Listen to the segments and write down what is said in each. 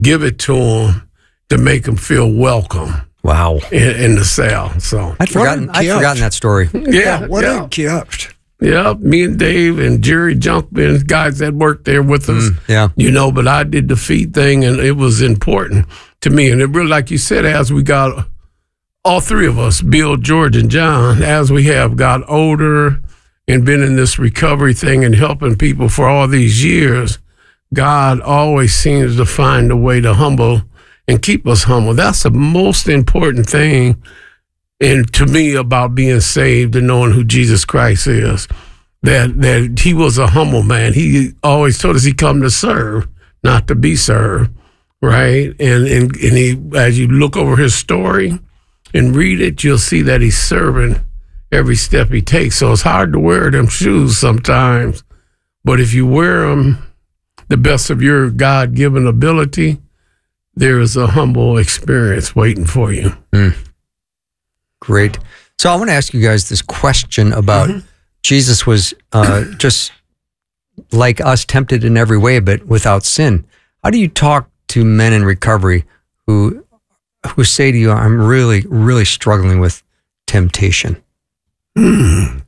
give it to them to make them feel welcome. Wow. In the cell. So I'd forgotten that story. Yeah. What a gift. Yeah, me and Dave and Jerry Junkman, guys that worked there with us. But I did the feed thing, and it was important to me. And it really, like you said, as we got, all three of us, Bill, George, and John, as we have got older and been in this recovery thing and helping people for all these years, God always seems to find a way to humble and keep us humble. That's the most important thing. And to me, about being saved and knowing who Jesus Christ is, that he was a humble man. He always told us he come to serve, not to be served, right? And he, as you look over his story and read it, you'll see that he's serving every step he takes. So it's hard to wear them shoes sometimes, but if you wear them the best of your God-given ability, there is a humble experience waiting for you. Great. So I want to ask you guys this question about Jesus was just like us, tempted in every way, but without sin. How do you talk to men in recovery who say to you, I'm really, really struggling with temptation? That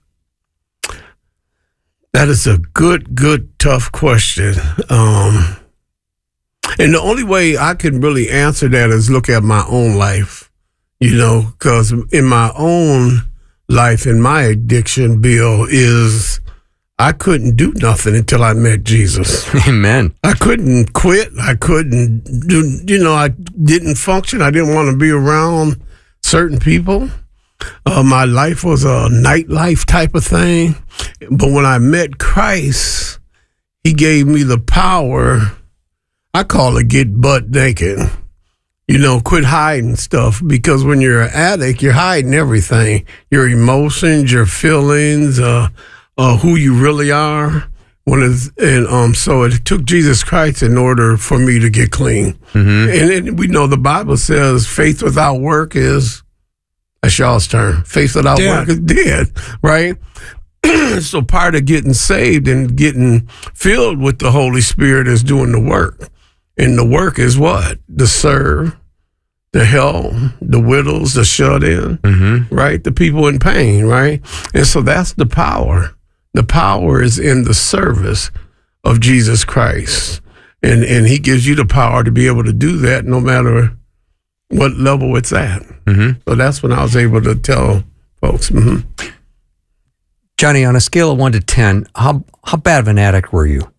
is a good, tough question. And the only way I can really answer that is look at my own life. Because in my own life, in my addiction, Bill, is I couldn't do nothing until I met Jesus. Amen. I couldn't quit. I couldn't do, I didn't function. I didn't want to be around certain people. My life was a nightlife type of thing. But when I met Christ, he gave me the power, I call it get butt naked. Quit hiding stuff, because when you're an addict, you're hiding everything, your emotions, your feelings, who you really are. So it took Jesus Christ in order for me to get clean. And we know the Bible says faith without work is a Shaw's term. Faith without work is dead, right? So part of getting saved and getting filled with the Holy Spirit is doing the work. And the work is what? To serve, to help the widows, the shut-in, right? The people in pain, right? And so that's the power. The power is in the service of Jesus Christ. And he gives you the power to be able to do that no matter what level it's at. So that's when I was able to tell folks. Johnny, on a scale of 1 to 10, how bad of an addict were you?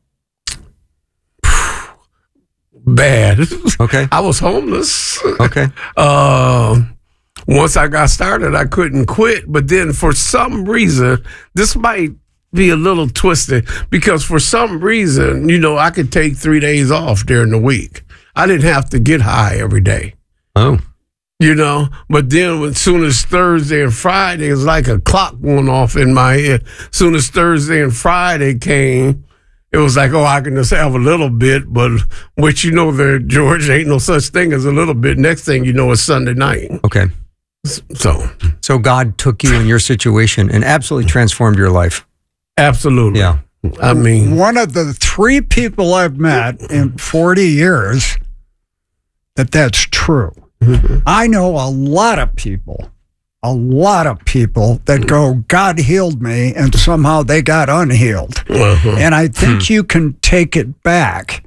Bad. Okay. I was homeless. Okay. Once I got started, I couldn't quit. But then for some reason, this might be a little twisted, because for some reason, I could take 3 days off during the week. I didn't have to get high every day. Oh. But then as soon as Thursday and Friday, it's like a clock went off in my head. As soon as Thursday and Friday came, it was like, I can just have a little bit, but which there, George, ain't no such thing as a little bit. Next thing you know, it's Sunday night. Okay. So God took you in your situation and absolutely transformed your life. Absolutely. Yeah. I mean, one of the 3 people I've met in 40 years that's true. I know a lot of people that go, God healed me, and somehow they got unhealed. And I think you can take it back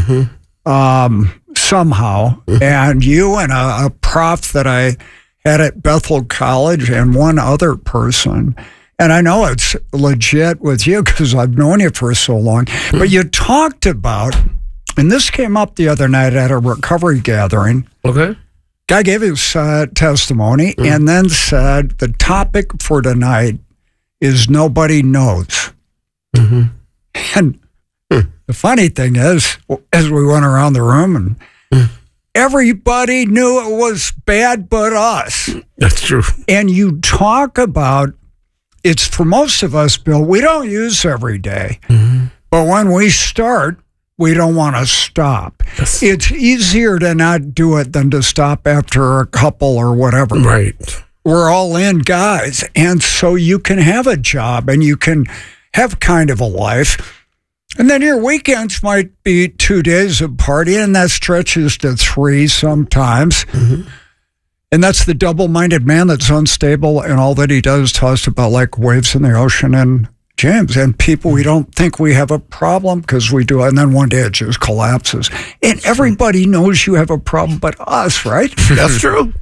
somehow. And you and a prof that I had at Bethel College and one other person, and I know it's legit with you because I've known you for so long, but you talked about, and this came up the other night at a recovery gathering. Okay. Guy gave his testimony and then said, the topic for tonight is nobody knows. And the funny thing is, as we went around the room, and everybody knew it was bad but us. That's true. And you talk about, it's for most of us, Bill, we don't use every day. But when we start, we don't want to stop. Yes. It's easier to not do it than to stop after a couple or whatever. Right. We're all in, guys. And so you can have a job and you can have kind of a life. And then your weekends might be 2 days of partying, and that stretches to 3 sometimes. Mm-hmm. And that's the double-minded man that's unstable, and all that he does tossed about like waves in the ocean and James. And people, we don't think we have a problem because we do. And then one day it just collapses. And everybody knows you have a problem but us, right? That's true.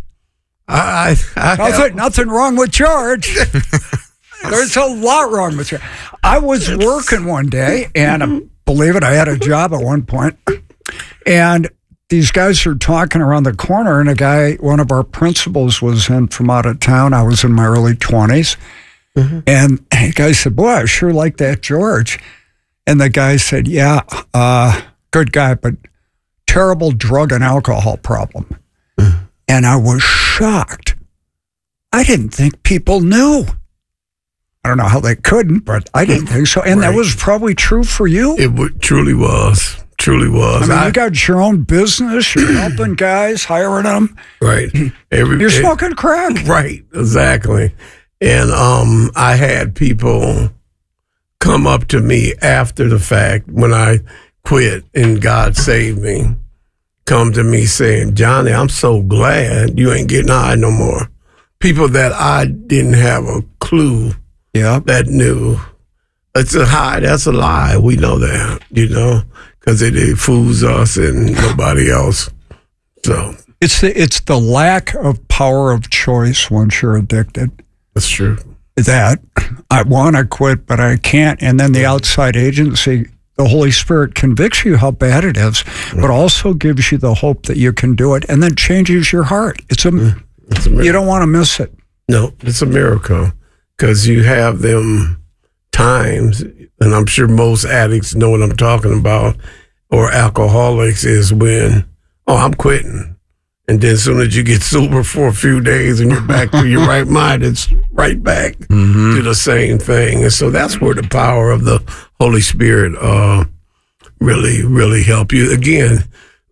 Nothing wrong with George. There's a lot wrong with you. I was working one day, and believe it, I had a job at one point, and these guys are talking around the corner, and a guy, one of our principals, was in from out of town. I was in my early 20s, and the guy said, "Boy, I sure like that George." And the guy said, "Yeah, good guy, but terrible drug and alcohol problem." And I was shocked. I didn't think people knew. I don't know how they couldn't, but I didn't think so. And that was probably true for you. It truly was. Truly was. I mean, you got your own business. You're helping guys, hiring them. Right. You're smoking crack. Right. Exactly. And I had people come up to me after the fact when I quit and God saved me, come to me saying, "Johnny, I'm so glad you ain't getting high no more." People that I didn't have a clue that knew. It's a high, that's a lie. We know that, because it fools us and nobody else. So it's the lack of power of choice once you're addicted. That's true. That I want to quit, but I can't. And then the outside agency, the Holy Spirit, convicts you how bad it is, but also gives you the hope that you can do it, and then changes your heart. It's a miracle. You don't want to miss it. No, it's a miracle, because you have them times, and I'm sure most addicts know what I'm talking about, or alcoholics, is when, I'm quitting. And then as soon as you get sober for a few days and you're back to your right mind, it's right back to the same thing. And so that's where the power of the Holy Spirit really, really help you. Again,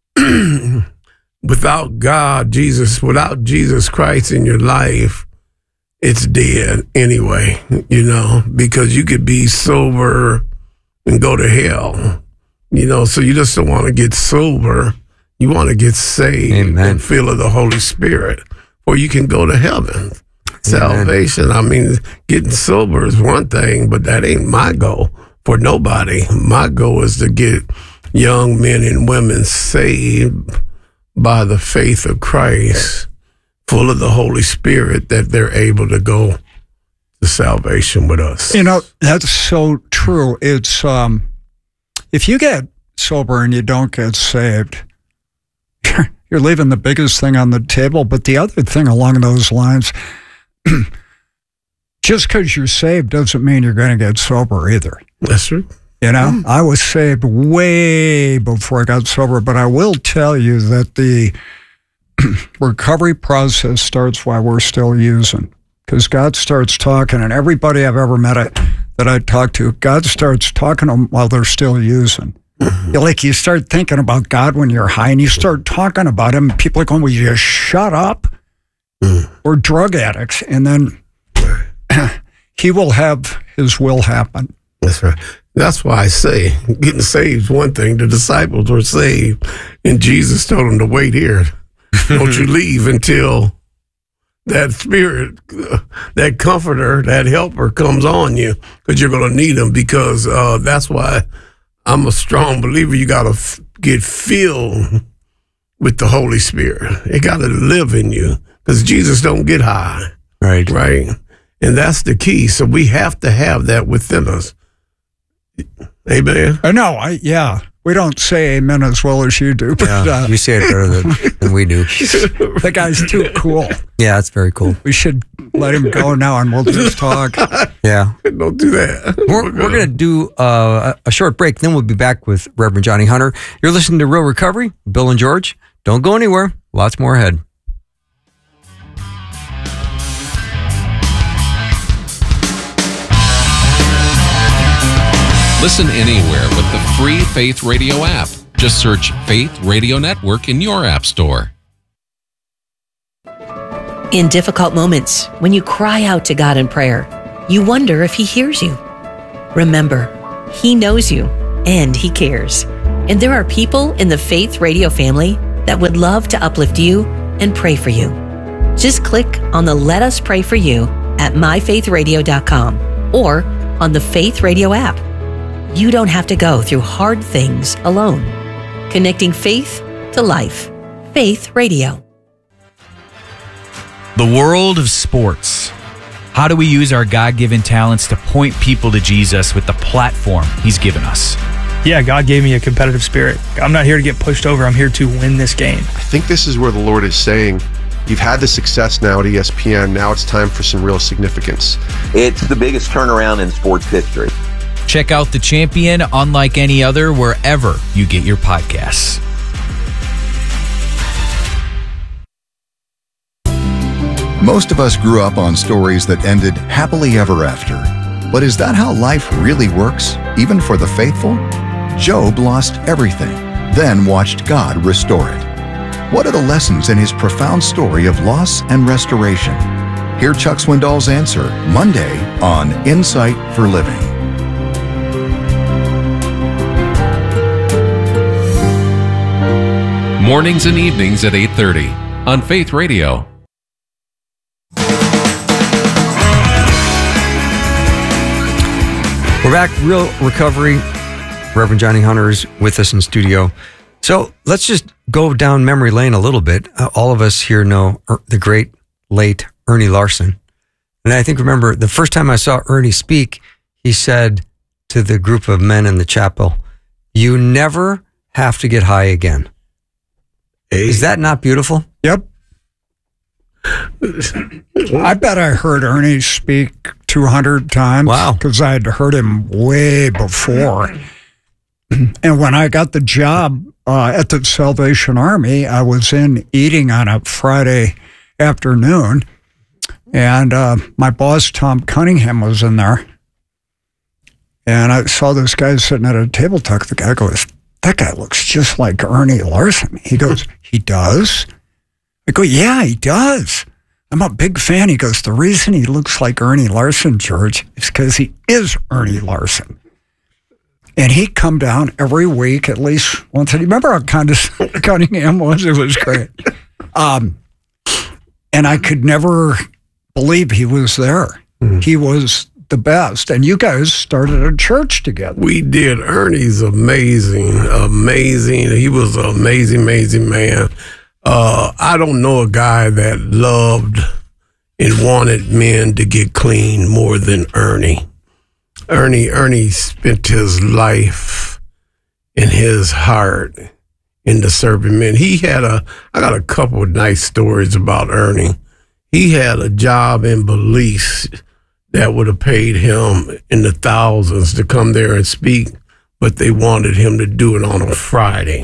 without without Jesus Christ in your life, it's dead anyway, because you could be sober and go to hell, so you just don't want to get sober. You want to get saved and filled with the Holy Spirit, or you can go to heaven. Salvation. I mean, getting sober is one thing, but that ain't my goal for nobody. My goal is to get young men and women saved by the faith of Christ, full of the Holy Spirit, that they're able to go to salvation with us. That's so true. It's if you get sober and you don't get saved, you're leaving the biggest thing on the table. But the other thing along those lines, just because you're saved doesn't mean you're going to get sober either. That's true. I was saved way before I got sober, but I will tell you that the recovery process starts while we're still using, because God starts talking, and everybody I've ever met that I talk to, God starts talking to them while they're still using. You start thinking about God when you're high, and you start talking about him, and people are going, "Will you just shut up?" We're drug addicts, and then he will have his will happen. That's right. That's why I say getting saved is one thing. The disciples were saved, and Jesus told them to wait here. Don't you leave until that Spirit, that Comforter, that Helper comes on you, because you're going to need him, because that's why I'm a strong believer. You got to get filled with the Holy Spirit. It got to live in you, because Jesus don't get high. Right. And that's the key. So we have to have that within us. Amen. No, we don't say amen as well as you do. But, you say it better than we do. The guy's too cool. Yeah, that's very cool. We should let him go now, and we'll just talk. Yeah. Don't do that. We're going to do a short break, then we'll be back with Reverend Johnny Hunter. You're listening to Real Recovery, Bill and George. Don't go anywhere. Lots more ahead. Listen anywhere with the free Faith Radio app. Just search Faith Radio Network in your app store. In difficult moments, when you cry out to God in prayer, you wonder if He hears you. Remember, He knows you, and He cares. And there are people in the Faith Radio family that would love to uplift you and pray for you. Just click on the Let Us Pray For You at myfaithradio.com or on the Faith Radio app. You don't have to go through hard things alone. Connecting faith to life. Faith Radio. The world of sports. How do we use our God-given talents to point people to Jesus with the platform He's given us? Yeah, God gave me a competitive spirit. I'm not here to get pushed over. I'm here to win this game. I think this is where the Lord is saying, you've had the success now at ESPN. Now it's time for some real significance. It's the biggest turnaround in sports history. Check out The Champion, unlike any other, wherever you get your podcasts. Most of us grew up on stories that ended happily ever after. But is that how life really works, even for the faithful? Job lost everything, then watched God restore it. What are the lessons in his profound story of loss and restoration? Hear Chuck Swindoll's answer Monday on Insight for Living. Mornings and evenings at 8:30 on Faith Radio. We're back, Real Recovery. Reverend Johnny Hunter is with us in studio. So let's just go down memory lane a little bit. All of us here know the great, late Ernie Larson. And I think, remember, the first time I saw Ernie speak, he said to the group of men in the chapel, "You never have to get high again." Is that not beautiful? Yep. I bet I heard Ernie speak 200 times. Wow. Because I had heard him way before. And when I got the job at the Salvation Army, I was in eating on a Friday afternoon, and my boss, Tom Cunningham, was in there. And I saw this guy sitting at a table talk. The guy goes, "That guy looks just like Ernie Larson." He goes, "He does?" I go, "Yeah, he does. I'm a big fan." He goes, "The reason he looks like Ernie Larson, George, is because he is Ernie Larson." And he'd come down every week, at least once. And you remember how kind of Cunningham was? It was great. And I could never believe he was there. He was the best. And you guys started a church together. We did. Ernie's amazing. He was an amazing man. I don't know a guy that loved and wanted men to get clean more than Ernie. Ernie spent his life and his heart into serving men. I got a couple of nice stories about Ernie. He had a job in Belize that would have paid him in the thousands to come there and speak, but they wanted him to do it on a Friday.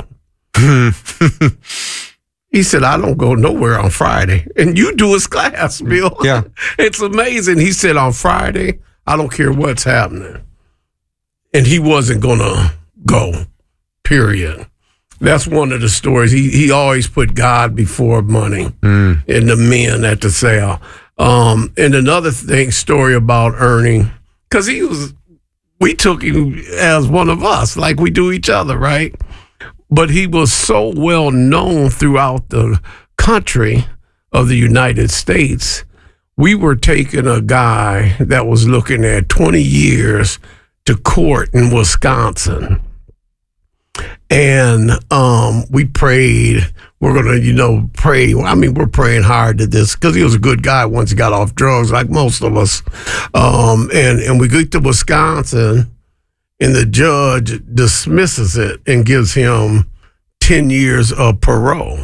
He said, "I don't go nowhere on Friday." And you do his class, Bill. Yeah. It's amazing. He said, "On Friday, I don't care what's happening." And he wasn't going to go, period. That's one of the stories. He always put God before money and the men at the sale. And another story about Ernie, because we took him as one of us, like we do each other, right? But he was so well known throughout the country of the United States. We were taking a guy that was looking at 20 years to court in Wisconsin. And we prayed. We're going to, pray. I mean, we're praying hard to this because he was a good guy once he got off drugs, like most of us. And we get to Wisconsin, and the judge dismisses it and gives him 10 years of parole.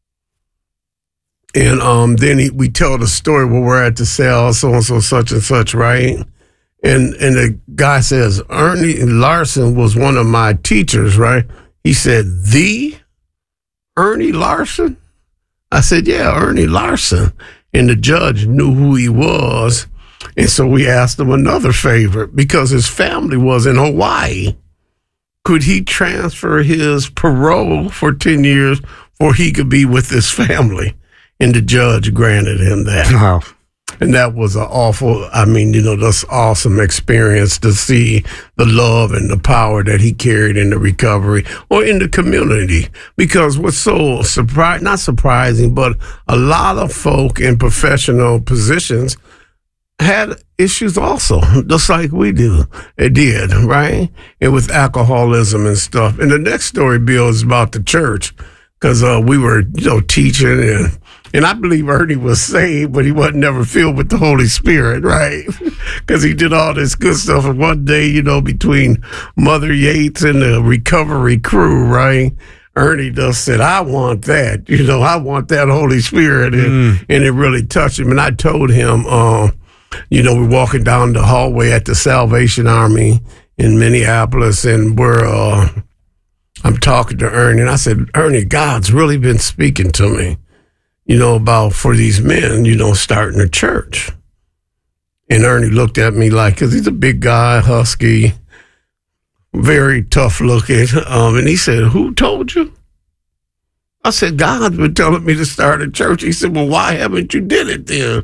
And then we tell the story where we're at the cell, so-and-so, such and such, right? And the guy says, "Ernie Larson was one of my teachers, right?" He said, "The Ernie Larson?" I said, "Yeah, Ernie Larson." And the judge knew who he was. And so we asked him another favor because his family was in Hawaii. Could he transfer his parole for 10 years or he could be with his family? And the judge granted him that. Wow. And that was an this awesome experience to see the love and the power that he carried in the recovery or in the community. Because what's so not surprising, but a lot of folk in professional positions had issues also, just like we do. It did, right? And with alcoholism and stuff. And the next story, Bill, is about the church, because we were, teaching, and I believe Ernie was saved, but he wasn't never filled with the Holy Spirit, right? Because he did all this good stuff. And one day, between Mother Yates and the recovery crew, right? Ernie just said, I want that. I want that Holy Spirit. And it really touched him. And I told him, we're walking down the hallway at the Salvation Army in Minneapolis, and I'm talking to Ernie, and I said, Ernie, God's really been speaking to me, about for these men, starting a church. And Ernie looked at me because he's a big guy, husky, very tough looking. And he said, who told you? I said, God's been telling me to start a church. He said, well, why haven't you did it then?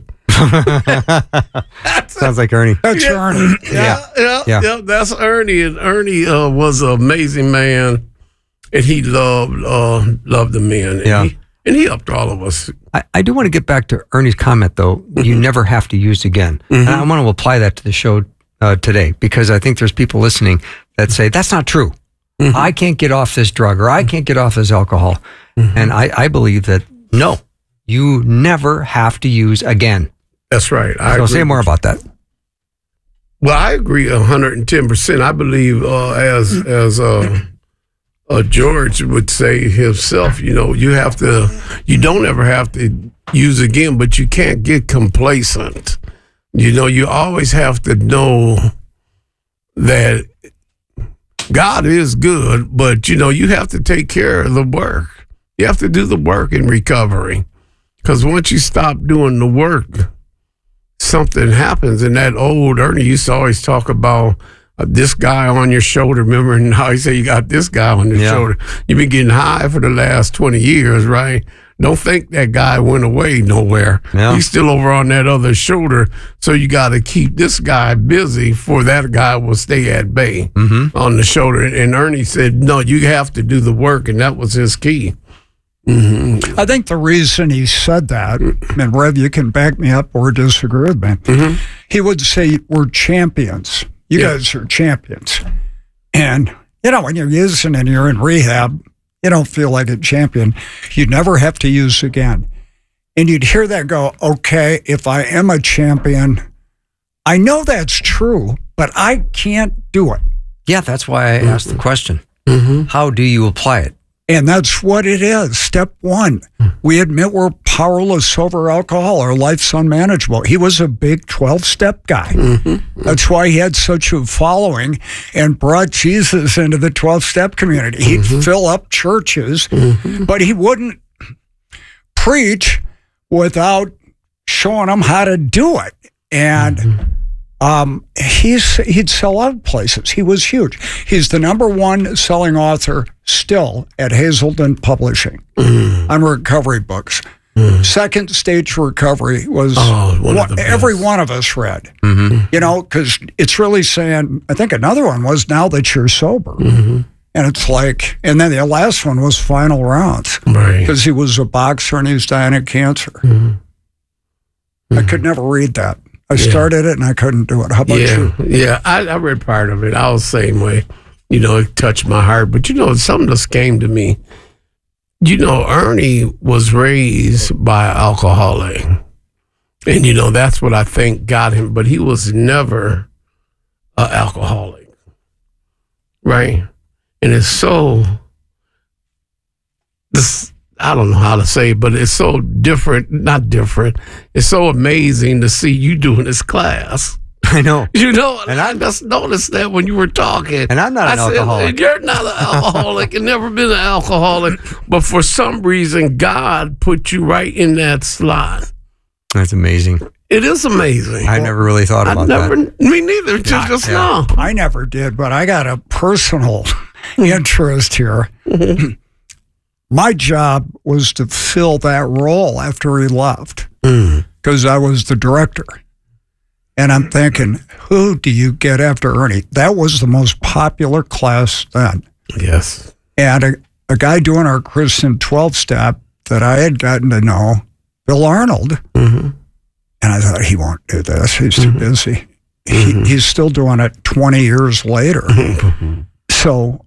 Sounds like Ernie. That's Ernie. Yeah, that's Ernie. And Ernie was an amazing man, and he loved the men. And he helped all of us. I do want to get back to Ernie's comment, though. You never have to use again. And I want to apply that to the show today, because I think there's people listening that say, that's not true. I can't get off this drug, or I can't get off this alcohol. And I believe that, no, you never have to use again. That's right. So say more about that. Well, I agree 110%. I believe as George would say himself, you don't ever have to use again, but you can't get complacent. You always have to know that God is good, but you have to take care of the work. You have to do the work in recovery, because once you stop doing the work, something happens. And that old Ernie used to always talk about this guy on your shoulder. Remember, and how he said you got this guy on your shoulder. You've been getting high for the last 20 years, right? Don't think that guy went away nowhere. Yeah. He's still over on that other shoulder. So you got to keep this guy busy, for that guy will stay at bay on the shoulder. And Ernie said, no, you have to do the work. And that was his key. I think the reason he said that, and Rev, you can back me up or disagree with me, he would say, we're champions. You guys are champions. And, when you're using and you're in rehab, you don't feel like a champion. You never have to use again. And you'd hear that go, okay, if I am a champion, I know that's true, but I can't do it. Yeah, that's why I asked the question. How do you apply it? And that's what it is. Step one, we admit we're powerless over alcohol. Our life's unmanageable. He was a big 12-step guy. That's why he had such a following and brought Jesus into the 12-step community. He'd fill up churches, but he wouldn't preach without showing them how to do it. And he'd sell out places. He was huge. He's the #1 selling author still at Hazelden Publishing on recovery books. Second Stage Recovery was every one of us read, because it's really saying, I think another one was Now That You're Sober. And it's like, and then the last one was Final Rounds, because he was a boxer and he was dying of cancer. I could never read that. I started it and I couldn't do it. How about you? Yeah, I read part of it. I was the same way. It touched my heart. But, something just came to me. Ernie was raised by an alcoholic. And, that's what I think got him. But he was never an alcoholic. Right? And it's so... I don't know how to say it, but it's so different, not different. It's so amazing to see you doing this class. I know. And I just noticed that when you were talking. And I'm not an alcoholic. You're not an alcoholic and never been an alcoholic. But for some reason, God put you right in that slot. That's amazing. It is amazing. I never really thought about that. Me neither, just now. I never did, but I got a personal interest here. My job was to fill that role after he left. because I was the director. And I'm thinking, who do you get after Ernie? That was the most popular class then. Yes. And a guy doing our Christian 12-step that I had gotten to know, Bill Arnold. Mm-hmm. And I thought, he won't do this. He's too busy. He's still doing it 20 years later. So.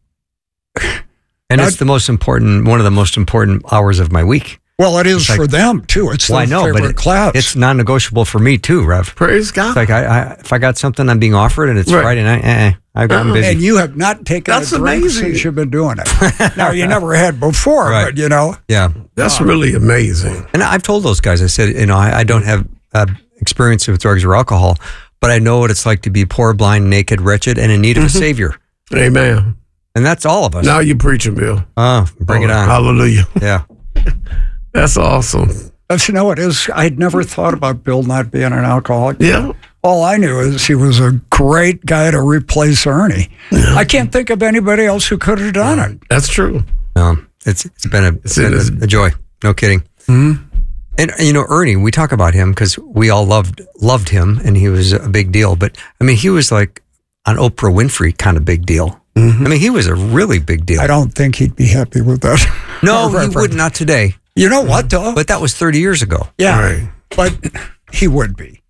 And it's the most important, one of the most important hours of my week. Well, it is for them, too. It's their favorite class. It's non-negotiable for me, too, Rev. Praise God. It's like, if I got something I'm being offered and it's Friday night, I've gotten busy. And you have not taken a drink since you've been doing it. Now, you never had before, but, you know. Yeah. That's really amazing. And I've told those guys, I said, you know, I don't have experience with drugs or alcohol, but I know what it's like to be poor, blind, naked, wretched, and in need of a Savior. Amen. And that's all of us. Now you're preaching, Bill. Bring it on. Hallelujah. Yeah. That's awesome. You know, it is. I'd never thought about Bill not being an alcoholic. Yeah. All I knew is he was a great guy to replace Ernie. Yeah. I can't think of anybody else who could have done it. That's true. It's been a joy. No kidding. Mm-hmm. And, you know, Ernie, we talk about him because we all loved him, and he was a big deal. But, I mean, he was like an Oprah Winfrey kind of big deal. Mm-hmm. I mean, he was a really big deal. I don't think he'd be happy with that. No, he would not today. You know what, though? But that was 30 years ago. Yeah, right. But he would be.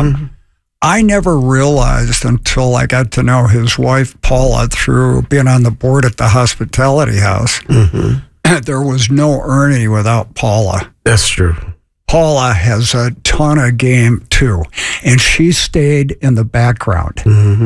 I never realized until I got to know his wife, Paula, through being on the board at the hospitality house. There was no Ernie without Paula. That's true. Paula has a ton of game, too. And she stayed in the background.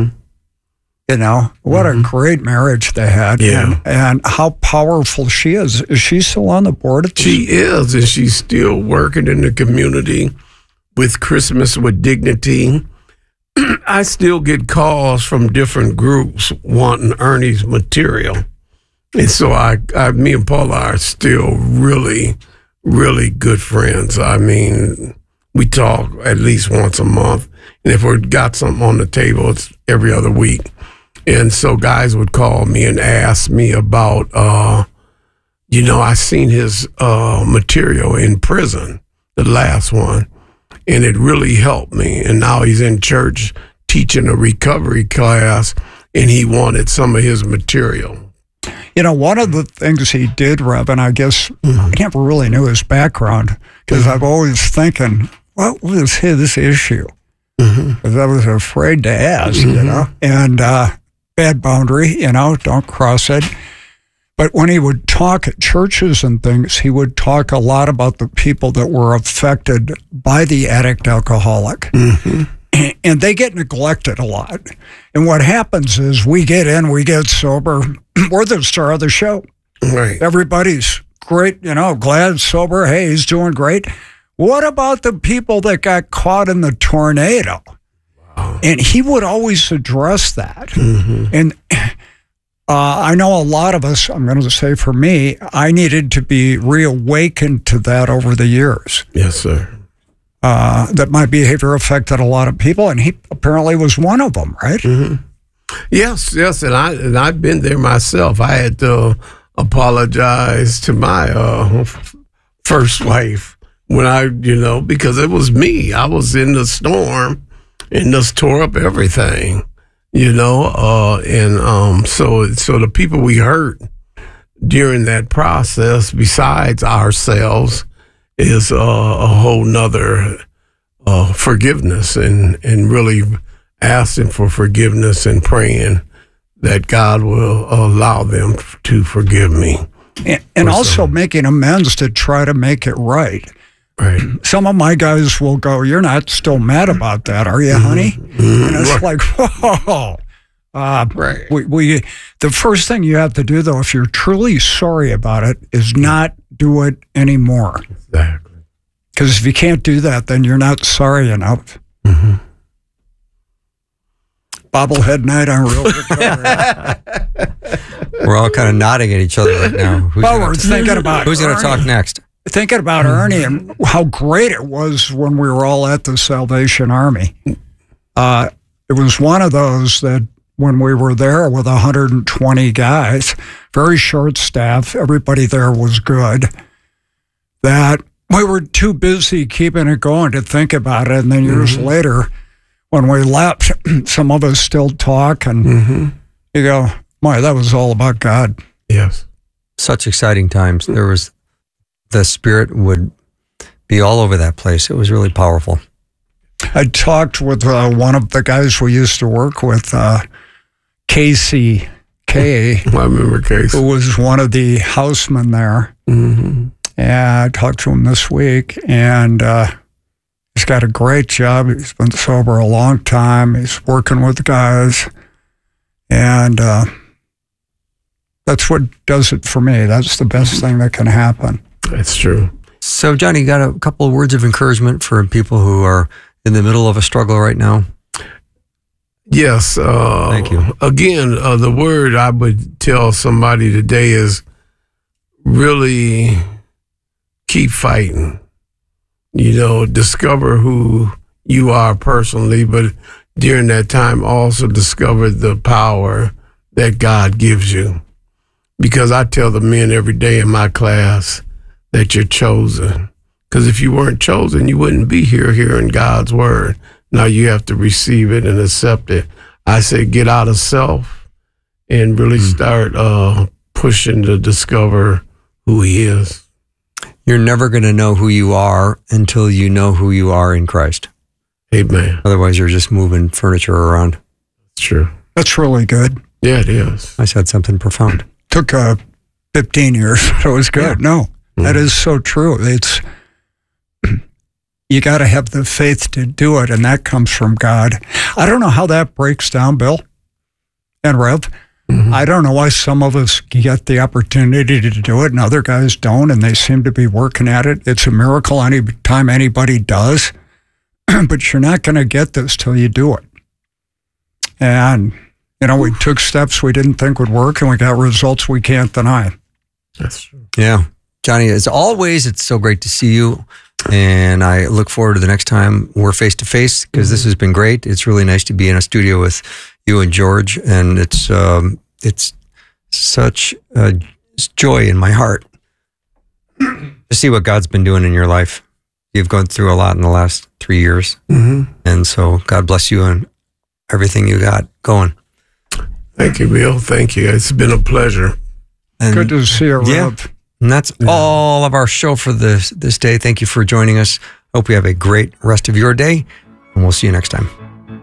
You know, what a great marriage they had. Yeah. And how powerful she is. Is she still on the board? She is, and she's still working in the community with Christmas with Dignity. I still get calls from different groups wanting Ernie's material. And so me and Paula are still really, really good friends. I mean, we talk at least once a month. And if we've got something on the table, it's every other week. And so guys would call me and ask me about, you know, I seen his material in prison, the last one, and it really helped me. And now he's in church teaching a recovery class, and he wanted some of his material. You know, one of the things he did, Rev, and I guess I never really knew his background, because I've always thinking, what was his issue? Because I was afraid to ask, you know, and bad boundary, you know, don't cross it. But when he would talk at churches and things, he would talk a lot about the people that were affected by the addict alcoholic. And they get neglected a lot. And what happens is we get in, we get sober, we're the star of the show. Right. Everybody's great, you know, glad, sober, hey, he's doing great. What about the people that got caught in the tornado? Wow. And he would always address that. And I know a lot of us, I'm going to say for me, I needed to be reawakened to that over the years. Yes, sir. That my behavior affected a lot of people, and he apparently was one of them, right? Yes, and I've been there myself. I had to apologize to my first wife when because it was me. I was in the storm and just tore up everything, so the people we hurt during that process, besides ourselves, is a whole nother forgiveness and really asking for forgiveness and praying that God will allow them to forgive me. And also making amends to try to make it right. Right. Some of my guys will go, "You're not still mad about that, are you, honey?" And it's like, whoa. Right. The first thing you have to do, though, if you're truly sorry about it, is not do it anymore. Exactly. Because if you can't do that, then you're not sorry enough. Bobblehead night on Real Recovery. We're all kind of nodding at each other right now. We're thinking about who's going to talk next. Thinking about Ernie and how great it was when we were all at the Salvation Army. It was one of those that when we were there with 120 guys, very short staff, everybody there was good, that we were too busy keeping it going to think about it. And then years later, when we left, some of us still talk, and you go, "My, that was all about God." Yes. Such exciting times. There was, the Spirit would be all over that place. It was really powerful. I talked with one of the guys we used to work with, Casey K. I remember Casey, who was one of the housemen there. And I talked to him this week, and he's got a great job. He's been sober a long time. He's working with guys, and that's what does it for me. That's the best thing that can happen. That's true. So, Johnny, you got a couple of words of encouragement for people who are in the middle of a struggle right now? Yes. Thank you. Again, the word I would tell somebody today is really keep fighting. Discover who you are personally, but during that time also discover the power that God gives you. Because I tell the men every day in my class that you're chosen. Because if you weren't chosen, you wouldn't be here hearing God's word. Now you have to receive it and accept it. I say get out of self and really start pushing to discover who he is. You're never going to know who you are until you know who you are in Christ. Amen. Otherwise, you're just moving furniture around. It's true. That's really good. Yeah, it is. I said something profound. Took 15 years, so it was good. Yeah. No, that is so true. It's you got to have the faith to do it, and that comes from God. I don't know how that breaks down, Bill and Rev. I don't know why some of us get the opportunity to do it and other guys don't, and they seem to be working at it. It's a miracle any time anybody does, but you're not going to get this till you do it. And, we took steps we didn't think would work, and we got results we can't deny. That's true. Yeah. Johnny, as always, it's so great to see you. And I look forward to the next time we're face to face, because this has been great. It's really nice to be in a studio with you and George, and it's such a joy in my heart to see what God's been doing in your life. You've gone through a lot in the last 3 years, and so God bless you and everything you got going. Thank you, Bill. Thank you. It's been a pleasure. And good to see you, Rob. And that's all of our show for this day. Thank you for joining us. Hope you have a great rest of your day, and we'll see you next time.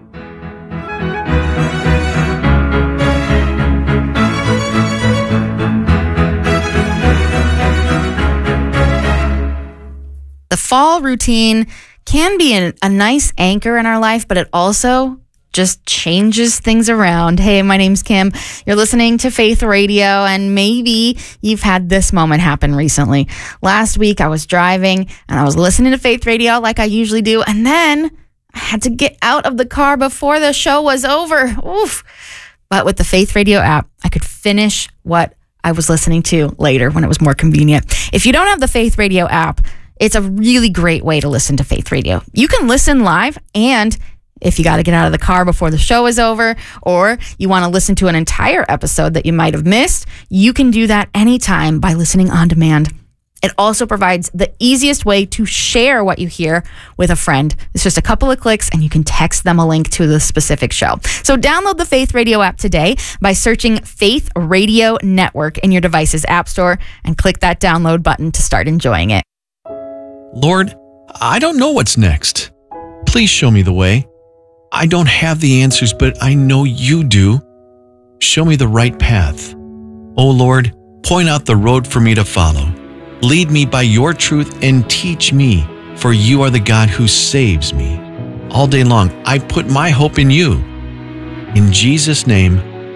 The fall routine can be a nice anchor in our life, but it also just changes things around. Hey, my name's Kim. You're listening to Faith Radio, and maybe you've had this moment happen recently. Last week, I was driving, and I was listening to Faith Radio like I usually do, and then I had to get out of the car before the show was over. Oof. But with the Faith Radio app, I could finish what I was listening to later when it was more convenient. If you don't have the Faith Radio app, it's a really great way to listen to Faith Radio. You can listen live, and if you got to get out of the car before the show is over, or you want to listen to an entire episode that you might have missed, you can do that anytime by listening on demand. It also provides the easiest way to share what you hear with a friend. It's just a couple of clicks, and you can text them a link to the specific show. So download the Faith Radio app today by searching Faith Radio Network in your device's app store, and click that download button to start enjoying it. Lord, I don't know what's next. Please show me the way. I don't have the answers, but I know you do. Show me the right path. Oh Lord, point out the road for me to follow. Lead me by your truth and teach me, for you are the God who saves me. All day long, I put my hope in you. In Jesus' name,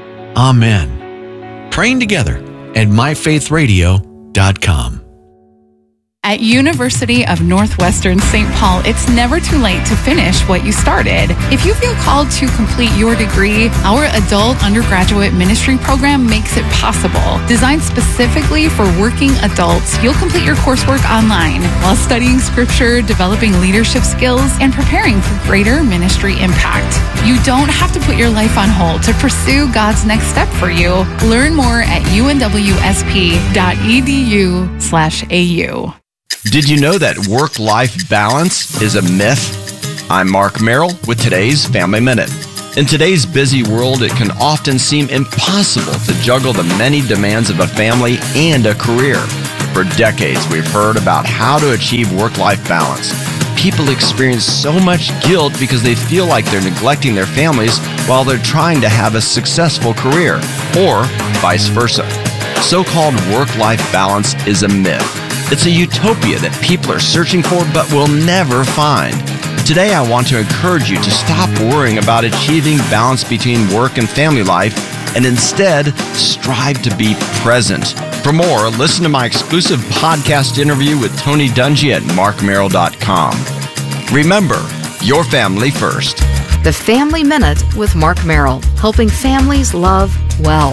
amen. Praying together at myfaithradio.com. At University of Northwestern St. Paul, it's never too late to finish what you started. If you feel called to complete your degree, our adult undergraduate ministry program makes it possible. Designed specifically for working adults, you'll complete your coursework online while studying scripture, developing leadership skills, and preparing for greater ministry impact. You don't have to put your life on hold to pursue God's next step for you. Learn more at unwsp.edu/au. Did you know that work-life balance is a myth? I'm Mark Merrill with today's Family Minute. In today's busy world, it can often seem impossible to juggle the many demands of a family and a career. For decades, we've heard about how to achieve work-life balance. People experience so much guilt because they feel like they're neglecting their families while they're trying to have a successful career, or vice versa. So-called work-life balance is a myth. It's a utopia that people are searching for but will never find. Today, I want to encourage you to stop worrying about achieving balance between work and family life and instead strive to be present. For more, listen to my exclusive podcast interview with Tony Dungy at markmerrill.com. Remember, your family first. The Family Minute with Mark Merrill, helping families love well.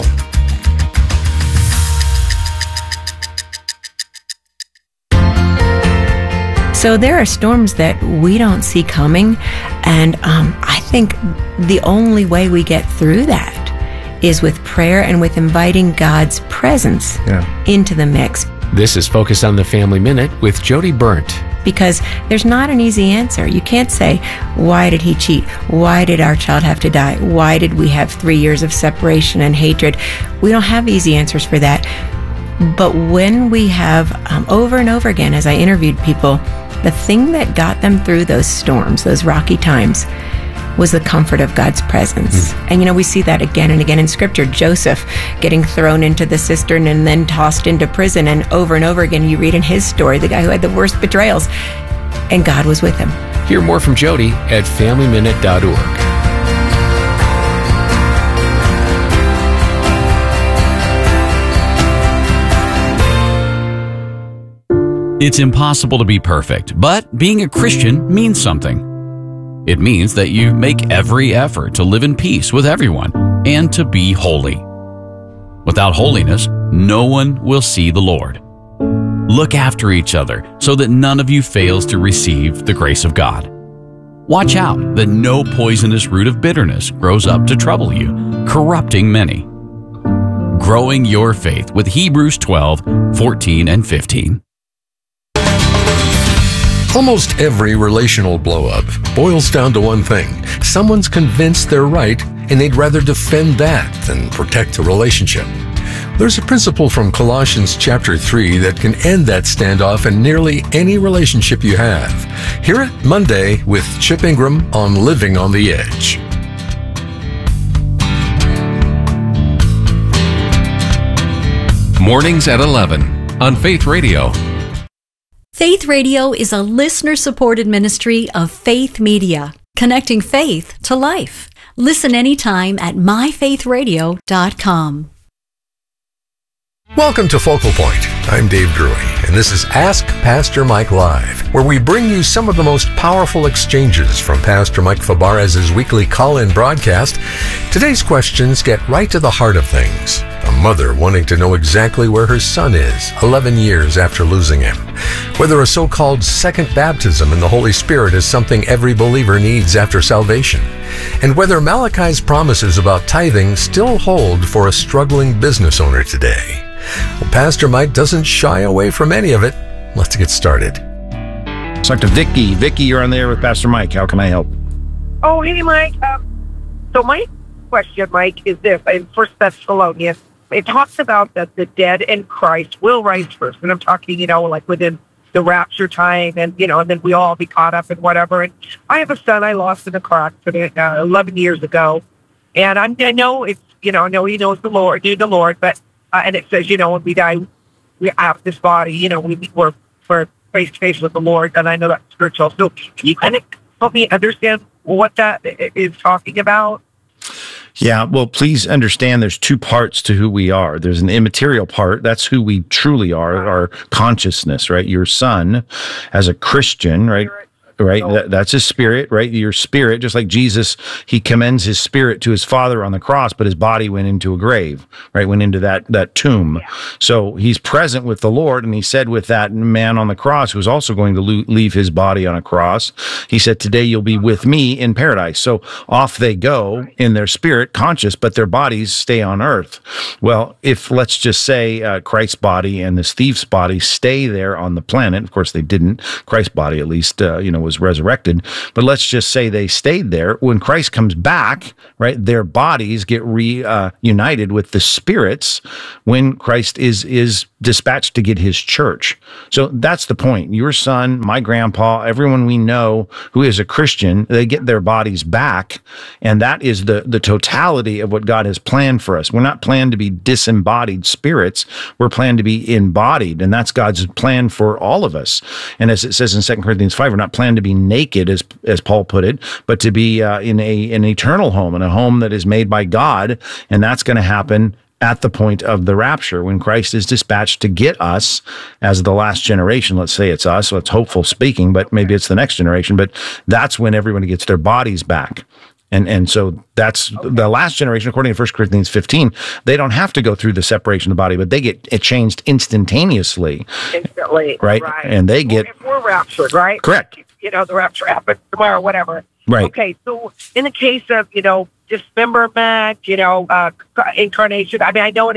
So there are storms that we don't see coming, and I think the only way we get through that is with prayer and with inviting God's presence into the mix. This is Focus on the Family Minute with Jody Burnt. Because there's not an easy answer. You can't say, why did he cheat? Why did our child have to die? Why did we have 3 years of separation and hatred? We don't have easy answers for that. But when we have, over and over again, as I interviewed people, the thing that got them through those storms, those rocky times, was the comfort of God's presence. And we see that again and again in Scripture. Joseph getting thrown into the cistern and then tossed into prison, and over again you read in his story, the guy who had the worst betrayals, and God was with him. Hear more from Jody at FamilyMinute.org. It's impossible to be perfect, but being a Christian means something. It means that you make every effort to live in peace with everyone and to be holy. Without holiness, no one will see the Lord. Look after each other so that none of you fails to receive the grace of God. Watch out that no poisonous root of bitterness grows up to trouble you, corrupting many. Growing your faith with Hebrews 12:14 and 15. Almost every relational blow-up boils down to one thing. Someone's convinced they're right, and they'd rather defend that than protect the relationship. There's a principle from Colossians chapter 3 that can end that standoff in nearly any relationship you have. Hear it Monday with Chip Ingram on Living on the Edge. Mornings at 11 on Faith Radio. Faith Radio is a listener-supported ministry of Faith Media, connecting faith to life. Listen anytime at myfaithradio.com. Welcome to Focal Point. I'm Dave Drury, and this is Ask Pastor Mike Live, where we bring you some of the most powerful exchanges from Pastor Mike Fabarez's weekly call-in broadcast. Today's questions get right to the heart of things. A mother wanting to know exactly where her son is 11 years after losing him. Whether a so-called second baptism in the Holy Spirit is something every believer needs after salvation. And whether Malachi's promises about tithing still hold for a struggling business owner today. Well, Pastor Mike doesn't shy away from any of it. Let's get started. Let's talk to Vicki. Vicki, you're on there with Pastor Mike. How can I help? Oh, hey, Mike. So my question, Mike, is this. In 1 Thessalonians, it talks about that the dead in Christ will rise first. And I'm talking, like within the rapture time and, and then we all be caught up and whatever. And I have a son I lost in a car accident 11 years ago. And I know it's, I know he knows the Lord, knew the Lord, but, and it says, when we die, we have this body, we're face to face with the Lord. And I know that's spiritual. So can you kind of help me understand what that is talking about? Yeah, well, please understand there's two parts to who we are. There's an immaterial part. That's who we truly are, our consciousness, right? Your son, as a Christian, right? right? That's his spirit, right? Your spirit, just like Jesus, he commends his spirit to his Father on the cross, but his body went into a grave, right? Went into that tomb. Yeah. So he's present with the Lord, and he said with that man on the cross, who was also going to leave his body on a cross, he said, today you'll be with me in paradise. So off they go in their spirit, conscious, but their bodies stay on earth. Well, if let's just say Christ's body and this thief's body stay there on the planet, of course they didn't, Christ's body at least, was resurrected, but let's just say they stayed there. When Christ comes back, right, their bodies get reunited with the spirits when Christ is dispatched to get his church. So that's the point. Your son, my grandpa, everyone we know who is a Christian, they get their bodies back, and that is the totality of what God has planned for us. We're not planned to be disembodied spirits. We're planned to be embodied, and that's God's plan for all of us. And as it says in 2 Corinthians 5, we're not planned to be naked, as Paul put it, but to be in an eternal home, in a home that is made by God, and that's going to happen at the point of the rapture, when Christ is dispatched to get us as the last generation. Let's say it's us, so it's hopeful speaking, but maybe it's the next generation, but that's when everybody gets their bodies back. And so that's the last generation, according to 1 Corinthians 15, they don't have to go through the separation of the body, but they get it changed instantaneously. Instantly. Right? And they get... If we're raptured, right? Correct. The rapture happens tomorrow, whatever. Right. Okay, so in the case of, dismemberment, incarnation, I mean, I know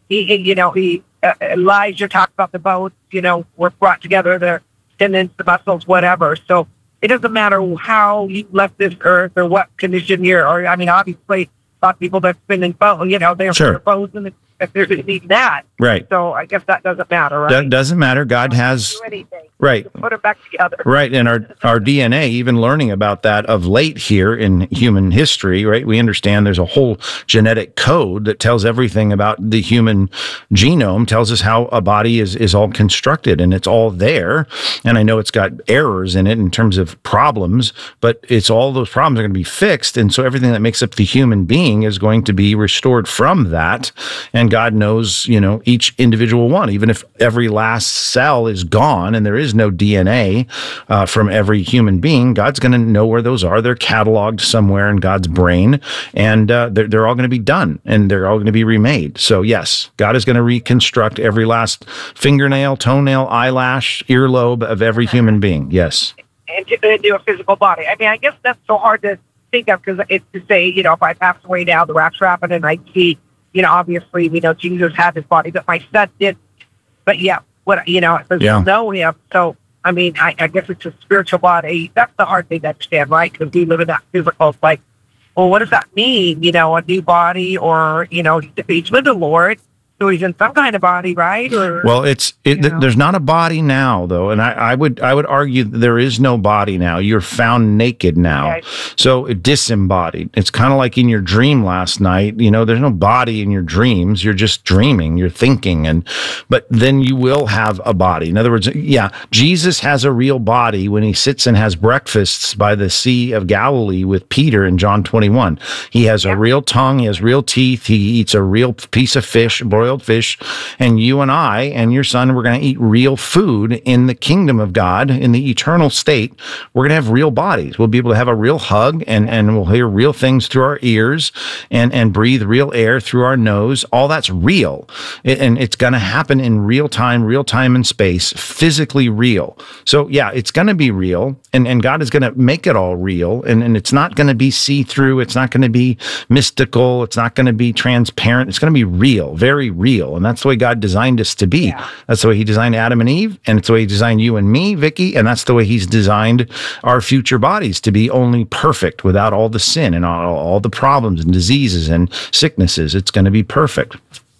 Elijah talked about the bones, were brought together, the tendons, the muscles, whatever. So it doesn't matter how you left this earth or what condition obviously, a lot of people that's been in bones, they're sure. bones and if there's anything that. Right. So I guess that doesn't matter, right? Doesn't matter. God has... Right. Put it back together. Right. And our DNA, even learning about that of late here in human history, right? We understand there's a whole genetic code that tells everything about the human genome, tells us how a body is all constructed, and it's all there. And I know it's got errors in it in terms of problems, but it's all those problems are going to be fixed. And so everything that makes up the human being is going to be restored from that. And God knows, each individual one, even if every last cell is gone and there is no DNA from every human being, God's going to know where those are. They're cataloged somewhere in God's brain, and they're all going to be done, and they're all going to be remade. So yes, God is going to reconstruct every last fingernail, toenail, eyelash, earlobe of every human being. Yes. And do a physical body. I mean, I guess that's so hard to think of, because it's to say, if I pass away now, the rapture happened, and I see, obviously we know Jesus had his body, but my son did. But yeah, it says know him. So, I mean, I guess it's a spiritual body. That's the hard thing to understand, right? Because we live in that physical. It's like, well, what does that mean? A new body, or, he's with the Lord. So he's in some kind of body, right? Well, there's not a body now, though, and I would argue that there is no body now. You're found naked now, okay. So disembodied. It's kind of like in your dream last night. There's no body in your dreams. You're just dreaming. You're thinking, but then you will have a body. In other words, Jesus has a real body when he sits and has breakfasts by the Sea of Galilee with Peter in John 21. He has a real tongue. He has real teeth. He eats a real piece of fish, broiled fish, and you and I and your son, we're going to eat real food in the kingdom of God, in the eternal state. We're going to have real bodies. We'll be able to have a real hug, and we'll hear real things through our ears, and breathe real air through our nose. All that's real, and it's going to happen in real time and space, physically real. So yeah, it's going to be real, and God is going to make it all real, and it's not going to be see-through. It's not going to be mystical. It's not going to be transparent. It's going to be real, very real. And that's the way God designed us to be. Yeah. That's the way he designed Adam and Eve, and it's the way he designed you and me, Vicky, and that's the way he's designed our future bodies to be only perfect, without all the sin and all the problems and diseases and sicknesses. It's going to be perfect.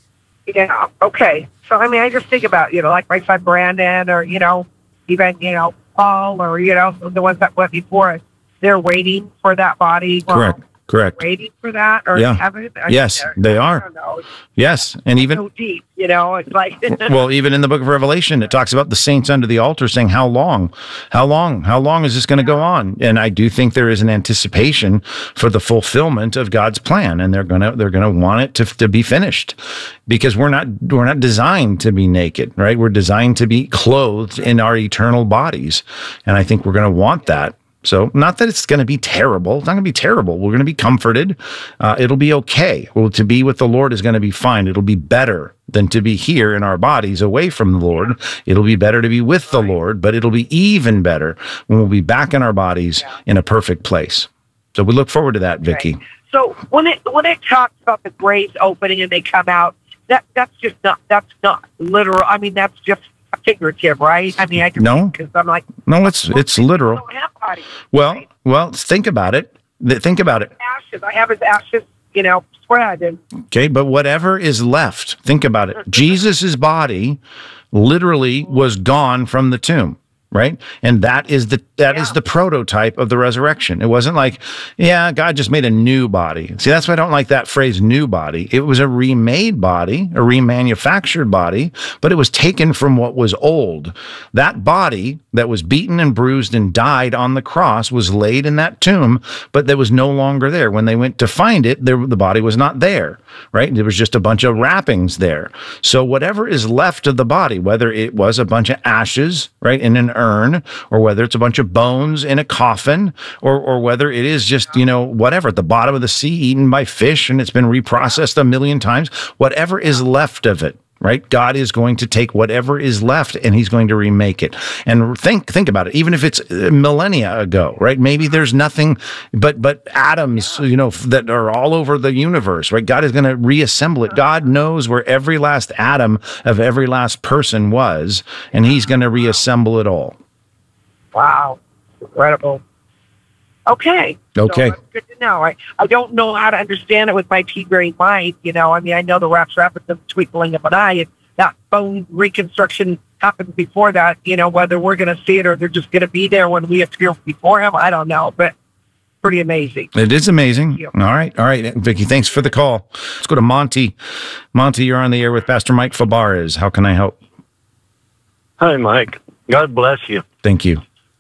Yeah. Okay. So, I mean, I just think about, like my son Brandon, or, even, Paul, or, the ones that went before us. They're waiting for that body. Correct. Correct. waiting for that or Yeah. heaven? Yes, they are. I don't know. Yes, and even So deep, it's like well, even in the book of Revelation, it talks about the saints under the altar saying, "How long? How long? How long is this going to go on?" And I do think there is an anticipation for the fulfillment of God's plan, and they're gonna want it to be finished, because we're not designed to be naked, right? We're designed to be clothed in our eternal bodies, and I think we're going to want that. So, not that it's going to be terrible. It's not going to be terrible. We're going to be comforted. It'll be okay. Well, to be with the Lord is going to be fine. It'll be better than to be here in our bodies away from the Lord. It'll be better to be with the Lord, but it'll be even better when we'll be back in our bodies in a perfect place. So we look forward to that, Vicki. Right. So when it talks about the graves opening and they come out, that's not literal. I mean, that's just figurative, right? I mean, I can because I'm like, no, it's literal. don't have bodies. Well, think about it. Think about it. Ashes. I have his ashes, spread. And Okay, but whatever is left, think about it. Jesus's body literally was gone from the tomb, right? And that is the prototype of the resurrection. It wasn't like, yeah, God just made a new body. See, that's why I don't like that phrase, new body. It was a remade body, a remanufactured body, but it was taken from what was old. That body that was beaten and bruised and died on the cross was laid in that tomb, but that was no longer there. When they went to find it, the body was not there, right? There was just a bunch of wrappings there. So whatever is left of the body, whether it was a bunch of ashes, right, in an urn, or whether it's a bunch of bones in a coffin, or whether it is just, whatever, at the bottom of the sea eaten by fish and it's been reprocessed 1,000,000 times, whatever is left of it, right? God is going to take whatever is left and he's going to remake it. And think about it, even if it's millennia ago, right? Maybe there's nothing but atoms, that are all over the universe, right? God is going to reassemble it. God knows where every last atom of every last person was, and he's going to reassemble it all. wow, incredible. Okay. Okay. So that's good to know. I don't know how to understand it with my pea-brain mind. I mean, I know the raps rapid the twinkling of an eye, and that bone reconstruction happened before that. Whether we're going to see it or they're just going to be there when we appear before him, I don't know, but pretty amazing. It is amazing. All right, Vicki, thanks for the call. Let's go to Monty. Monty, you're on the air with Pastor Mike Fabarez. How can I help? Hi, Mike. God bless you. Thank you.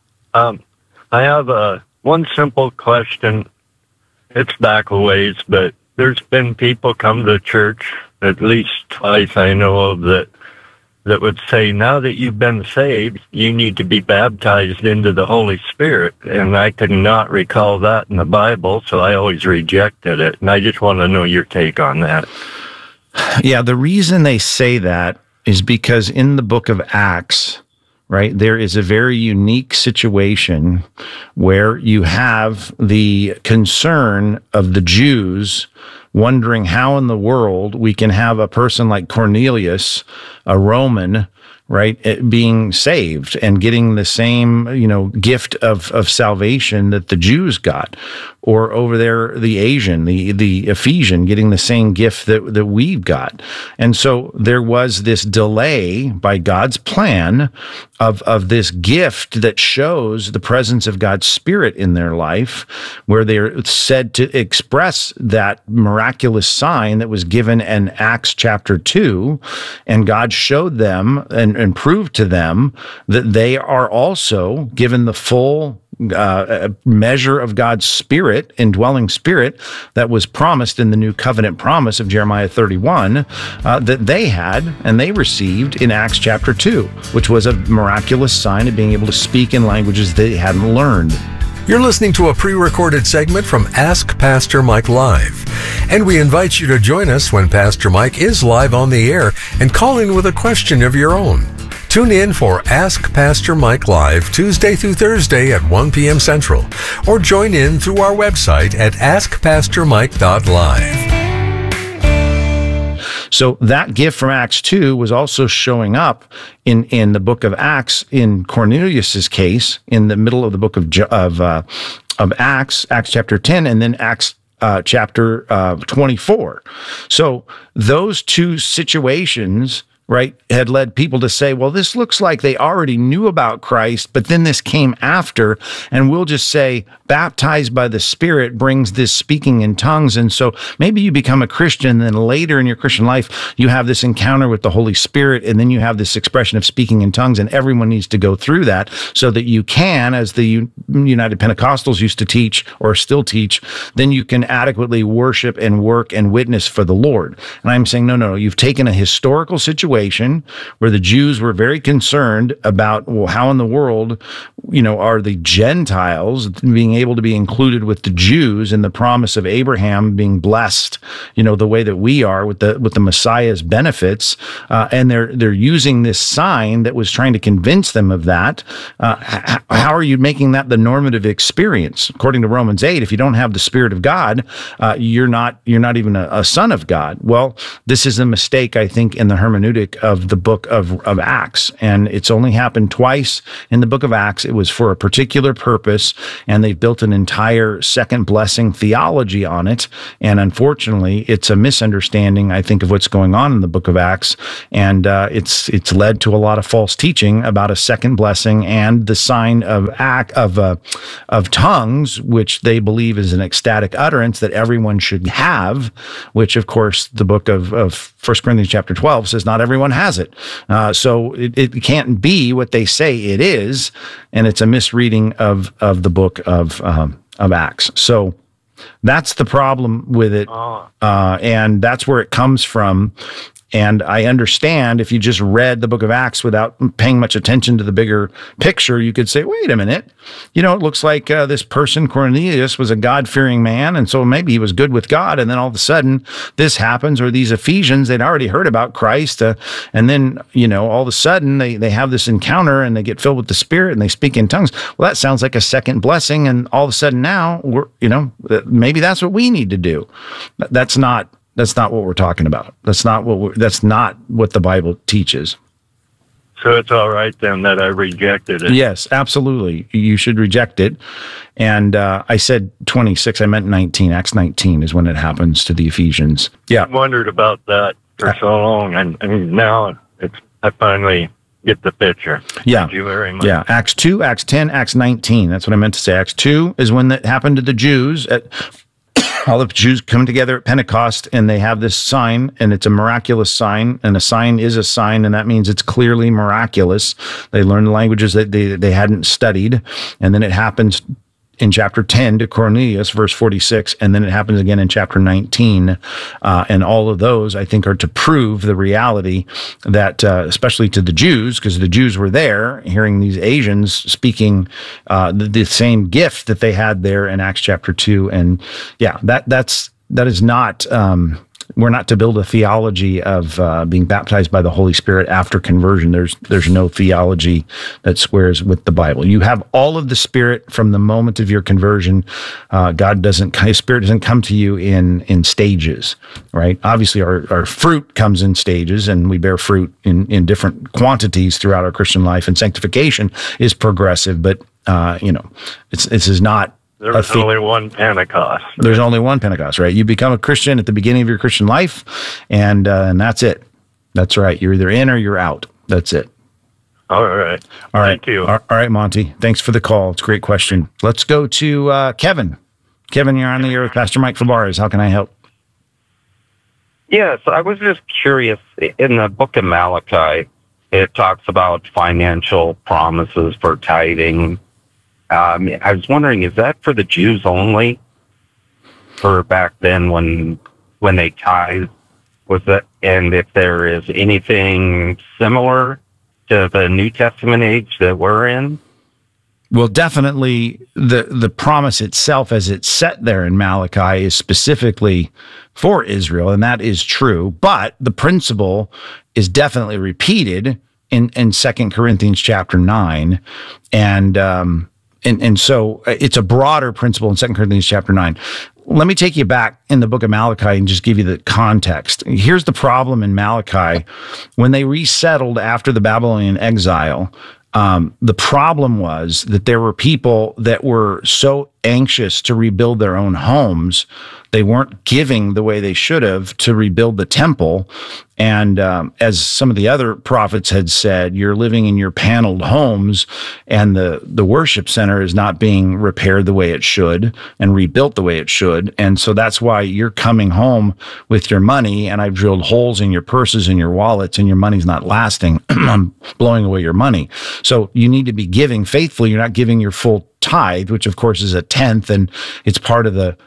I have one simple question. It's back a ways, but there's been people come to church, at least twice I know of, that would say, now that you've been saved, you need to be baptized into the Holy Spirit. And I could not recall that in the Bible, so I always rejected it. And I just want to know your take on that. Yeah, the reason they say that is because in the book of Acts, right, there is a very unique situation where you have the concern of the Jews wondering how in the world we can have a person like Cornelius, a Roman, right, being saved and getting the same, gift of salvation that the Jews got, or over there, the Asian, the Ephesian getting the same gift that we've got. And so there was this delay by God's plan of this gift that shows the presence of God's Spirit in their life, where they're said to express that miraculous sign that was given in Acts chapter 2, and God showed them and proved to them that they are also given the full measure of God's Spirit, indwelling Spirit, that was promised in the new covenant promise of Jeremiah 31, that they had and they received in Acts chapter 2, which was a miraculous sign of being able to speak in languages they hadn't learned. You're listening to a pre-recorded segment from Ask Pastor Mike Live. And we invite you to join us when Pastor Mike is live on the air and call in with a question of your own. Tune in for Ask Pastor Mike Live Tuesday through Thursday at 1 p.m. Central, or join in through our website at askpastormike.live. So that gift from Acts 2 was also showing up in the book of Acts in Cornelius's case, in the middle of the book of Acts chapter 10, and then Acts chapter 24. So those two situations right, had led people to say, well, this looks like they already knew about Christ, but then this came after, and we'll just say, baptized by the Spirit brings this speaking in tongues. And so maybe you become a Christian, then later in your Christian life, you have this encounter with the Holy Spirit, and then you have this expression of speaking in tongues, and everyone needs to go through that so that you can, as the United Pentecostals used to teach, or still teach, then you can adequately worship and work and witness for the Lord. And I'm saying, no, you've taken a historical situation where the Jews were very concerned about, well, how in the world, are the Gentiles being able to be included with the Jews in the promise of Abraham being blessed, the way that we are with the Messiah's benefits, and they're using this sign that was trying to convince them of that. How are you making that the normative experience? According to Romans 8, if you don't have the Spirit of God, you're not even a son of God. Well, this is a mistake, I think, in the hermeneutic of the book of Acts, and it's only happened twice in the book of Acts. It was for a particular purpose, and they've built an entire second blessing theology on it, and unfortunately, it's a misunderstanding, I think, of what's going on in the book of Acts, and it's led to a lot of false teaching about a second blessing and the sign of tongues, which they believe is an ecstatic utterance that everyone should have, which, of course, the book of 1 Corinthians chapter 12 says not everyone has it. So it can't be what they say it is, and it's a misreading of the book of Acts. So that's the problem with it, and that's where it comes from. And I understand if you just read the book of Acts without paying much attention to the bigger picture, you could say, wait a minute, it looks like this person, Cornelius, was a God-fearing man, and so maybe he was good with God, and then all of a sudden this happens, or these Ephesians, they'd already heard about Christ, and then, all of a sudden they have this encounter, and they get filled with the Spirit, and they speak in tongues. Well, that sounds like a second blessing, and all of a sudden now, maybe that's what we need to do. That's not what we're talking about. That's not what the Bible teaches. So it's all right then that I rejected it. Yes, absolutely. You should reject it. And I said 26, I meant 19. Acts 19 is when it happens to the Ephesians. Yeah. I wondered about that for so long, and now I finally get the picture. Yeah. Thank you very much. Yeah. Acts 2, Acts 10, Acts 19. That's what I meant to say. Acts 2 is when that happened to the Jews. All the Jews come together at Pentecost, and they have this sign, and it's a miraculous sign, and a sign is a sign, and that means it's clearly miraculous. They learn the languages that they hadn't studied, and then it happens in chapter 10 to Cornelius, verse 46, and then it happens again in chapter 19. And all of those, I think, are to prove the reality that, especially to the Jews, because the Jews were there hearing these Asians speaking the same gift that they had there in Acts chapter 2. And yeah, that is not... we're not to build a theology of being baptized by the Holy Spirit after conversion. There's no theology that squares with the Bible. You have all of the Spirit from the moment of your conversion. His Spirit doesn't come to you in stages, right? Obviously, our fruit comes in stages, and we bear fruit in different quantities throughout our Christian life. And sanctification is progressive, but this is not. There's only one Pentecost. Right? There's only one Pentecost, right? You become a Christian at the beginning of your Christian life, and that's it. That's right. You're either in or you're out. That's it. All right. Thank you. All right, Monty. Thanks for the call. It's a great question. Let's go to Kevin. Kevin, you're on the air with Pastor Mike Fabarez. How can I help? Yes, I was just curious. In the book of Malachi, it talks about financial promises for tithing. I was wondering, is that for the Jews only? For back then when they tithed, was that? And if there is anything similar to the New Testament age that we're in? Well, definitely the promise itself as it's set there in Malachi is specifically for Israel, and that is true. But the principle is definitely repeated in 2 Corinthians chapter 9. And so it's a broader principle in 2 Corinthians chapter 9. Let me take you back in the book of Malachi and just give you the context. Here's the problem in Malachi. When they resettled after the Babylonian exile, the problem was that there were people that were so anxious to rebuild their own homes. They weren't giving the way they should have to rebuild the temple. And as some of the other prophets had said, you're living in your paneled homes, and the worship center is not being repaired the way it should and rebuilt the way it should. And so that's why you're coming home with your money, and I've drilled holes in your purses and your wallets, and your money's not lasting. I'm blowing away your money. So you need to be giving faithfully. You're not giving your full tithe, which of course is a tenth, and it's part of the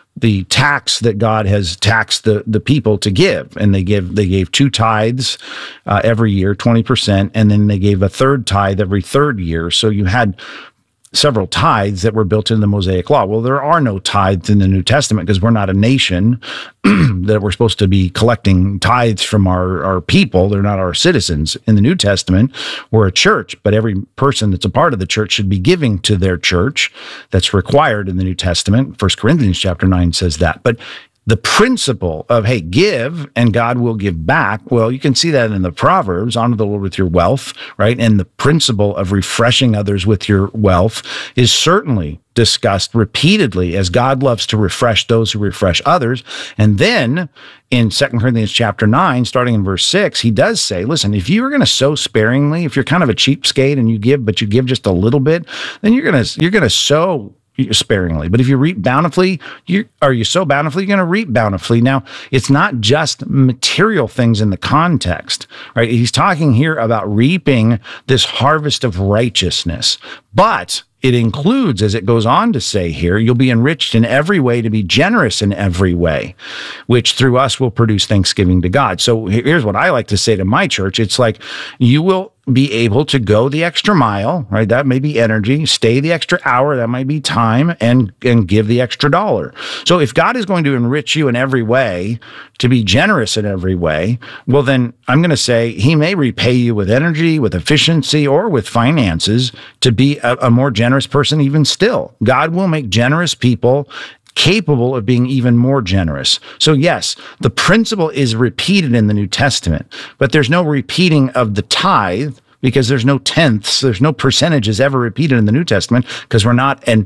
tax that God has taxed the people to give. And they gave 2 tithes every year, 20%, and then they gave a 3rd tithe every 3rd year. So you had several tithes that were built into the Mosaic Law. Well, there are no tithes in the New Testament because we're not a nation that we're supposed to be collecting tithes from our people. They're not our citizens. In the New Testament, we're a church, but every person that's a part of the church should be giving to their church. That's required in the New Testament. 1 Corinthians chapter 9 says that. But the principle of, hey, give and God will give back. Well, you can see that in the Proverbs, honor the Lord with your wealth, right? And the principle of refreshing others with your wealth is certainly discussed repeatedly, as God loves to refresh those who refresh others. And then in 2 Corinthians chapter 9, starting in verse 6, he does say, listen, if you are going to sow sparingly, if you're kind of a cheapskate and you give, but you give just a little bit, then you're going to sow sparingly. But if you reap bountifully, you sow bountifully, you're going to reap bountifully. Now, it's not just material things in the context, right? He's talking here about reaping this harvest of righteousness, but it includes, as it goes on to say here, you'll be enriched in every way to be generous in every way, which through us will produce thanksgiving to God. So here's what I like to say to my church. It's like, you will be able to go the extra mile, right? That may be energy, stay the extra hour, that might be time, and give the extra dollar. So if God is going to enrich you in every way, to be generous in every way, well, then I'm going to say he may repay you with energy, with efficiency, or with finances to be a more generous person even still. God will make generous people capable of being even more generous. So yes, the principle is repeated in the New Testament, but there's no repeating of the tithe, because there's no tenths, there's no percentages ever repeated in the New Testament, because we're not a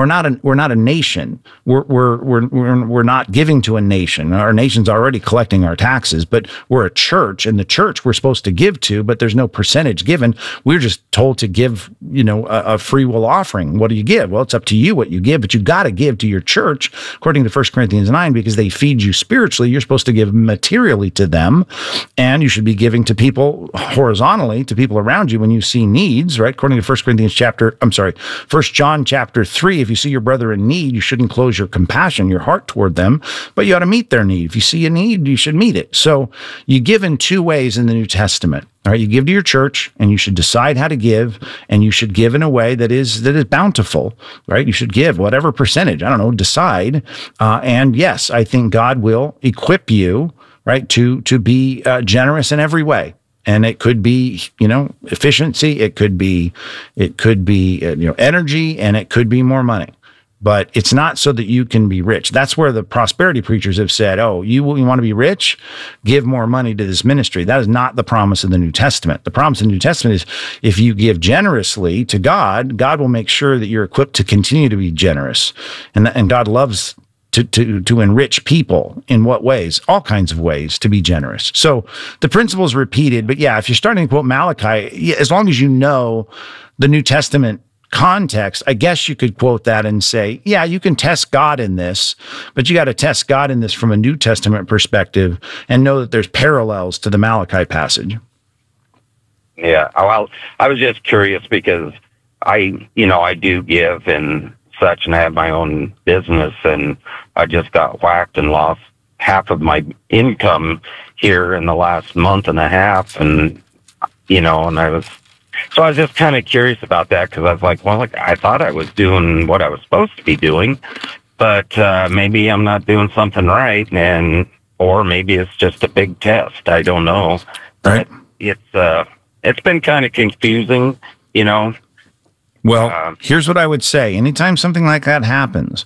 nation. We're not giving to a nation. Our nation's already collecting our taxes, but we're a church, and the church we're supposed to give to, but there's no percentage given. We're just told to give, a free will offering. What do you give? Well, it's up to you what you give, but you got to give to your church, according to 1 Corinthians 9, because they feed you spiritually. You're supposed to give materially to them, and you should be giving to people horizontally, to people around you when you see needs, right? According to 1 John chapter 3, if you see your brother in need, you shouldn't close your compassion, your heart toward them, but you ought to meet their need. If you see a need, you should meet it. So you give in 2 ways in the New Testament. All right, you give to your church, and you should decide how to give, and you should give in a way that is bountiful, right? You should give whatever percentage, decide. And yes, I think God will equip you, right, to be generous in every way. And it could be, efficiency. It could be, energy, and it could be more money. But it's not so that you can be rich. That's where the prosperity preachers have said, oh, you want to be rich? Give more money to this ministry. That is not the promise of the New Testament. The promise of the New Testament is if you give generously to God, God will make sure that you're equipped to continue to be generous. And God loves to enrich people. In what ways? All kinds of ways to be generous. So the principle is repeated, but yeah, if you're starting to quote Malachi, as long as you know the New Testament context, I guess you could quote that and say, yeah, you can test God in this, but you got to test God in this from a New Testament perspective and know that there's parallels to the Malachi passage. Yeah, well, I was just curious because I do give and such, and I have my own business, and I just got whacked and lost half of my income here in the last month and a half, and and I was just kind of curious about that, because I was like, well, I thought I was doing what I was supposed to be doing, but maybe I'm not doing something right, or maybe it's just a big test. I don't know. Right. But it's been kind of confusing, Well, here's what I would say. Anytime something like that happens,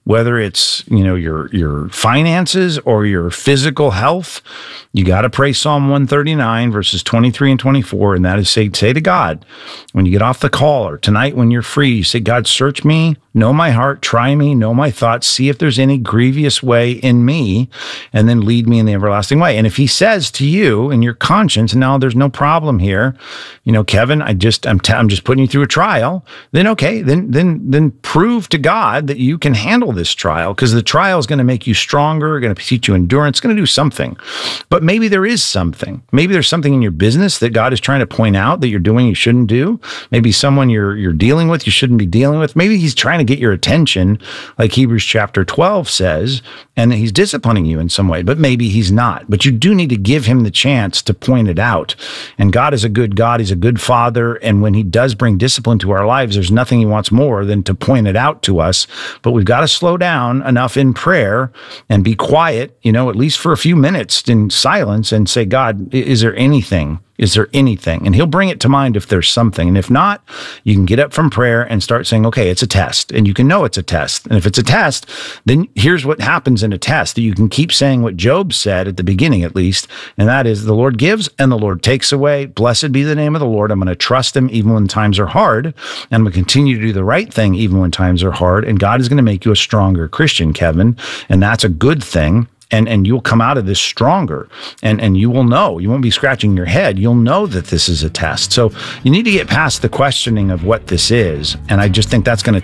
whether it's, your finances or your physical health, you got to pray Psalm 139 verses 23 and 24. And that is say to God, when you get off the call or tonight when you're free, you say, God, search me, know my heart, try me, know my thoughts, see if there's any grievous way in me, and then lead me in the everlasting way. And if he says to you in your conscience, no, there's no problem here, Kevin, I'm just putting you through a trial, then okay, then prove to God that you can handle this trial, because the trial is going to make you stronger, going to teach you endurance, going to do something. But maybe there is something. Maybe there's something in your business that God is trying to point out that you're doing you shouldn't do. Maybe someone you're dealing with you shouldn't be dealing with. Maybe he's trying to get your attention, like Hebrews chapter 12 says, and he's disciplining you in some way, but maybe he's not. But you do need to give him the chance to point it out. And God is a good God. He's a good Father. And when he does bring discipline to our lives, there's nothing he wants more than to point it out to us. But we've got to slow down enough in prayer and be quiet, at least for a few minutes in silence, and say, God, is there anything? Is there anything? And he'll bring it to mind if there's something. And if not, you can get up from prayer and start saying, okay, it's a test. And you can know it's a test. And if it's a test, then here's what happens in a test. That you can keep saying what Job said at the beginning, at least. And that is, the Lord gives and the Lord takes away. Blessed be the name of the Lord. I'm going to trust him even when times are hard. And I'm going to continue to do the right thing even when times are hard. And God is going to make you a stronger Christian, Kevin. And that's a good thing. And you'll come out of this stronger, and you will know. You won't be scratching your head. You'll know that this is a test. So you need to get past the questioning of what this is. And I just think that's going to